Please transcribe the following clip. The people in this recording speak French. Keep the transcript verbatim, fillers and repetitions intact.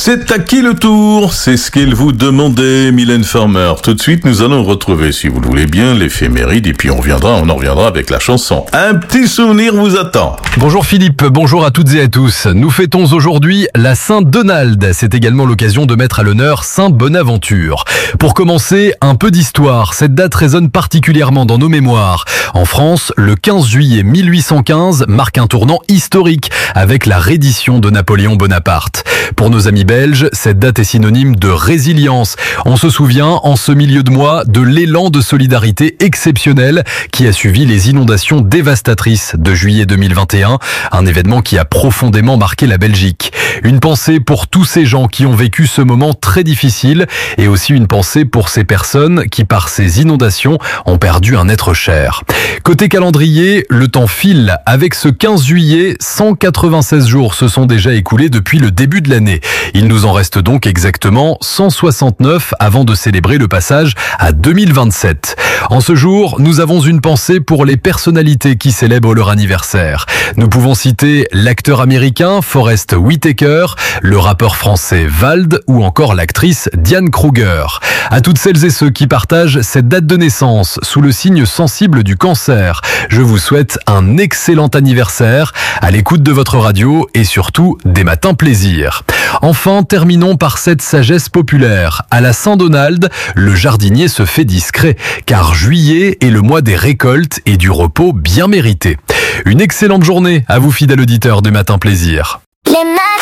C'est à qui le tour? C'est ce qu'elle vous demandait, Mylène Farmer. Tout de suite, nous allons retrouver, si vous le voulez bien, l'éphéméride, et puis on reviendra, on en reviendra avec la chanson. Un petit souvenir vous attend. Bonjour Philippe, bonjour à toutes et à tous. Nous fêtons aujourd'hui la Saint-Donald. C'est également l'occasion de mettre à l'honneur Saint-Bonaventure. Pour commencer, un peu d'histoire. Cette date résonne particulièrement dans nos mémoires. En France, le quinze juillet mille huit cent quinze marque un tournant historique avec la reddition de Napoléon Bonaparte. Pour nos amis belges, cette date est synonyme de résilience. On se souvient, en ce milieu de mois, de l'élan de solidarité exceptionnel qui a suivi les inondations dévastatrices de juillet deux mille vingt et un, un événement qui a profondément marqué la Belgique. Une pensée pour tous ces gens qui ont vécu ce moment très difficile et aussi une pensée pour ces personnes qui, par ces inondations, ont perdu un être cher. Côté calendrier, le temps file. Avec ce quinze juillet, cent quatre-vingt-seize jours se sont déjà écoulés depuis le début de l'année. Il nous en reste donc exactement cent soixante-neuf avant de célébrer le passage à deux mille vingt-sept. En ce jour, nous avons une pensée pour les personnalités qui célèbrent leur anniversaire. Nous pouvons citer l'acteur américain Forest Whitaker, le rappeur français Vald ou encore l'actrice Diane Kruger. À toutes celles et ceux qui partagent cette date de naissance sous le signe sensible du cancer, je vous souhaite un excellent anniversaire à l'écoute de votre radio et surtout des matins plaisir. Enfin, terminons par cette sagesse populaire. À la Saint-Donald, le jardinier se fait discret, car juillet est le mois des récoltes et du repos bien mérité. Une excellente journée à vous fidèles auditeurs des matins plaisir. Les